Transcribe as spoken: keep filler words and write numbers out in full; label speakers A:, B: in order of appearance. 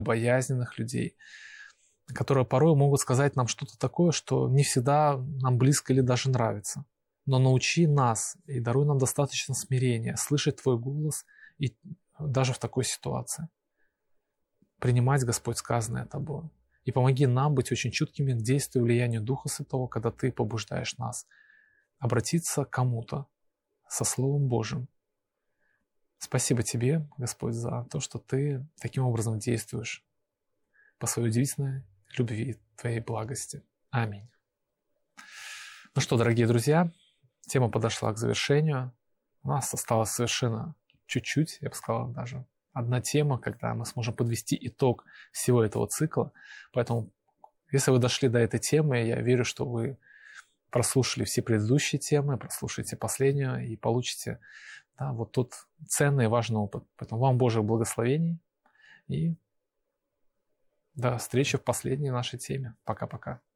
A: боязненных людей, которые порой могут сказать нам что-то такое, что не всегда нам близко или даже нравится. Но научи нас и даруй нам достаточно смирения, слышать Твой голос и даже в такой ситуации. Принимать, Господь, сказанное Тобой. И помоги нам быть очень чуткими к действию и влиянию Духа Святого, когда Ты побуждаешь нас обратиться к кому-то со Словом Божьим. Спасибо Тебе, Господь, за то, что Ты таким образом действуешь по своей удивительной любви, Твоей благости. Аминь. Ну что, дорогие друзья, тема подошла к завершению. У нас осталось совершенно чуть-чуть, я бы сказал, даже одна тема, когда мы сможем подвести итог всего этого цикла. Поэтому, если вы дошли до этой темы, я верю, что вы прослушали все предыдущие темы, прослушаете последнюю и получите, да, вот тот ценный и важный опыт. Поэтому вам Божьих благословений и до встречи в последней нашей теме. Пока-пока.